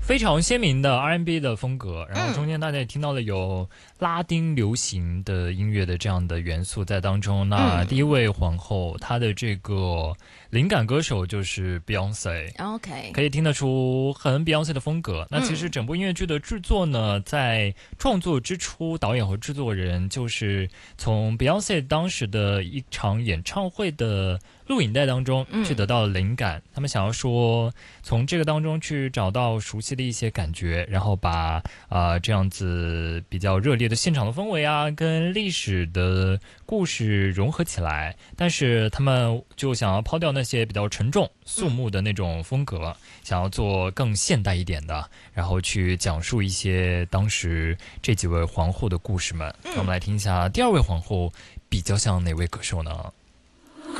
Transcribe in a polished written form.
非常鲜明的 R&B 的风格，然后中间大家也听到了有拉丁流行的音乐的这样的元素在当中。那第一位皇后，她的这个灵感歌手就是 Beyonce， 可以听得出很 Beyonce 的风格。那其实整部音乐剧的制作呢，在创作之初，导演和制作人就是从 Beyonce 当时的一场演唱会的录影带当中去得到灵感，他们想要说从这个当中去找到熟悉的一些感觉，然后把这样子比较热烈的现场的氛围啊，跟历史的故事融合起来，但是他们就想要抛掉那些比较沉重肃穆的那种风格，想要做更现代一点的，然后去讲述一些当时这几位皇后的故事们。那我们来听一下第二位皇后比较像哪位歌手呢？